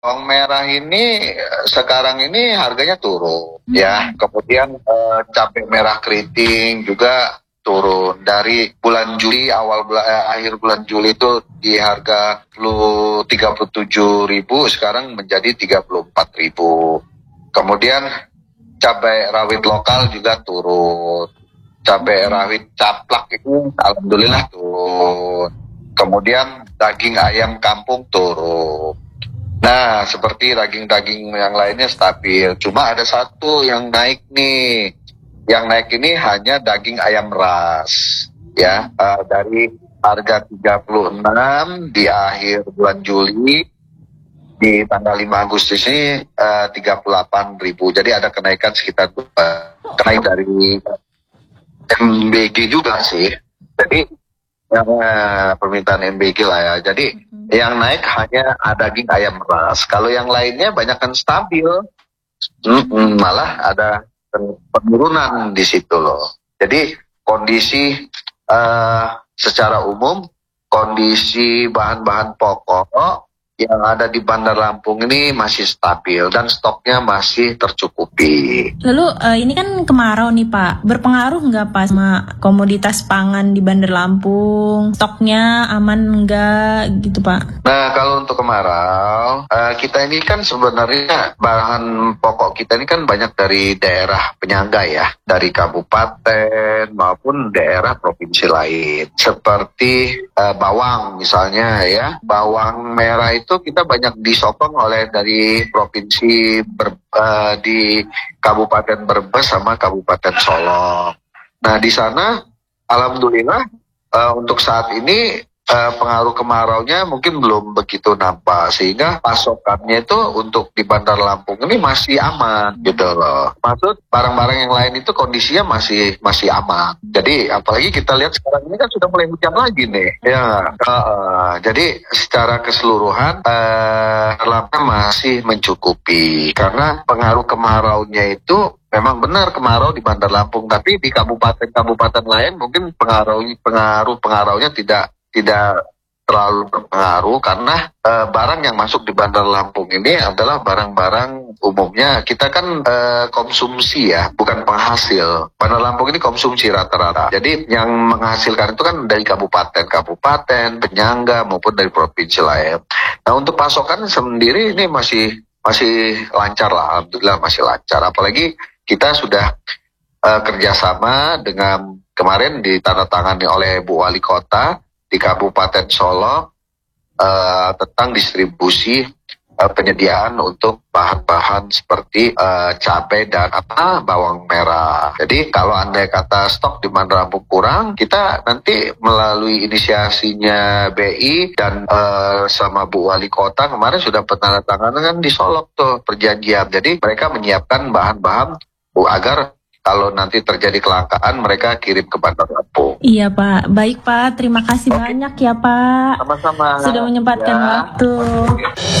Bawang merah ini sekarang ini harganya turun ya. Kemudian cabai merah keriting juga turun dari bulan Juli akhir bulan Juli itu di harga 37.000 sekarang menjadi 34.000. Kemudian cabai rawit lokal juga turun. Cabai rawit caplak itu alhamdulillah turun. Kemudian daging ayam kampung turun. Nah, seperti daging-daging yang lainnya stabil. Cuma ada satu yang naik nih. Yang naik ini hanya daging ayam ras. Ya, dari harga 36 di akhir bulan Juli, di tanggal 5 Agustus ini 38.000. Jadi ada kenaikan sekitar naik dari MBG juga sih. Jadi yang permintaan MBG lah ya. Jadi yang naik hanya daging ayam ras. Kalau yang lainnya banyak kan stabil. Malah ada penurunan di situ loh. Jadi kondisi secara umum, kondisi bahan-bahan pokok yang ada di Bandar Lampung ini masih stabil dan stoknya masih tercukupi. Lalu ini kan kemarau nih Pak, berpengaruh nggak Pak sama komoditas pangan di Bandar Lampung? Stoknya aman nggak gitu Pak? Nah, kalau untuk kemarau, kita ini kan sebenarnya bahan pokok kita ini kan banyak dari daerah penyangga ya, dari kabupaten maupun daerah provinsi lain. Seperti bawang misalnya ya, bawang merah itu kita banyak disokong oleh dari provinsi di Kabupaten Brebes sama Kabupaten Solok. Nah, di sana alhamdulillah untuk saat ini pengaruh kemaraunya mungkin belum begitu nampak, sehingga pasokannya itu untuk di Bandar Lampung ini masih aman gitu loh. Maksud barang-barang yang lain itu kondisinya masih aman. Jadi apalagi kita lihat sekarang ini kan sudah mulai hujan lagi nih. Ya, jadi secara keseluruhan Lampung masih mencukupi karena pengaruh kemaraunya itu memang benar kemarau di Bandar Lampung, tapi di kabupaten-kabupaten lain mungkin pengaruhnya tidak terlalu berpengaruh karena barang yang masuk di Bandar Lampung ini adalah barang-barang umumnya kita kan konsumsi ya, bukan penghasil. Bandar Lampung ini konsumsi rata-rata. Jadi yang menghasilkan itu kan dari kabupaten, penyangga maupun dari provinsi lain. Nah, untuk pasokan sendiri ini masih lancar lah, alhamdulillah masih lancar. Apalagi kita sudah kerjasama dengan kemarin ditandatangani oleh Bu Wali Kota di Kabupaten Solok tentang distribusi penyediaan untuk bahan-bahan seperti cabai dan bawang merah. Jadi kalau andai kata stok di Bandar Lampung kurang, kita nanti melalui inisiasinya BI dan sama Bu Wali Kota kemarin sudah penandatanganan di Solok tuh perjanjian. Jadi mereka menyiapkan bahan-bahan agar kalau nanti terjadi kelangkaan mereka kirim ke Bandar Lampung. Iya Pak, baik Pak, terima kasih banyak ya Pak. Sama-sama. Sudah menyempatkan waktu.